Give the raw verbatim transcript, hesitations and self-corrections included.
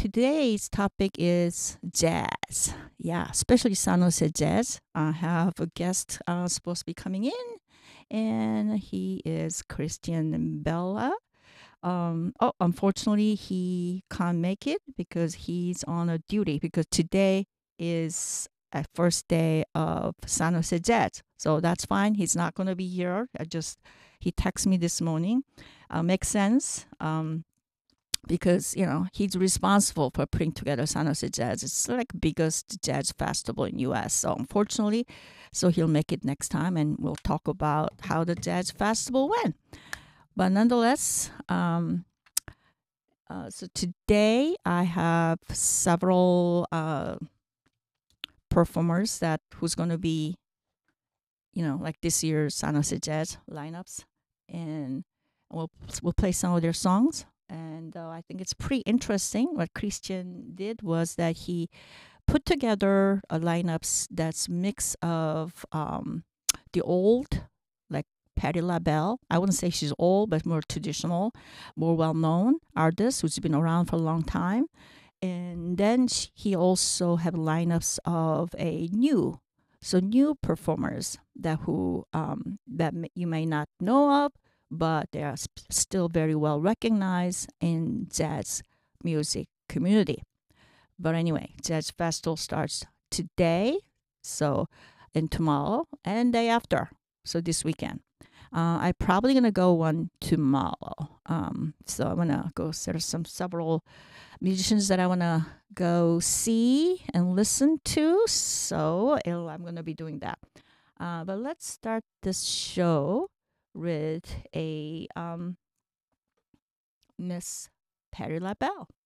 today's topic is jazz. Yeah, especially San Jose Jazz. I have a guest uh, supposed to be coming in, and he is Christian Bella. Um, oh, unfortunately, he can't make it because he's on a duty because today is a first day of San Jose Jazz. So that's fine. He's not going to be here. I just he texted me this morning. Uh, makes sense. Um, because you know he's responsible for putting together San Jose Jazz. It's like biggest jazz festival in U S. So unfortunately, so he'll make it next time, and we'll talk about how the jazz festival went. But nonetheless, um, uh, so today I have several uh, performers that who's going to be, you know, like this year's San Jose Jazz lineups, and we'll we'll play some of their songs. And uh, I think it's pretty interesting. What Christian did was that he put together a lineups that's mix of um, the old, like Patti LaBelle. I wouldn't say she's old, but more traditional, more well-known artist who's been around for a long time. And then sh- he also have lineups of a new, so new performers that who um, that m- you may not know of, but they are sp- still very well recognized in jazz music community. But anyway, Jazz Festival starts today, so and tomorrow and day after, so this weekend. Uh, I'm probably gonna go one tomorrow. Um, so I'm gonna go. There's some several musicians that I wanna go see and listen to. So it'll, I'm gonna be doing that. Uh, but let's start this show with a um, Miss Patti LaBelle.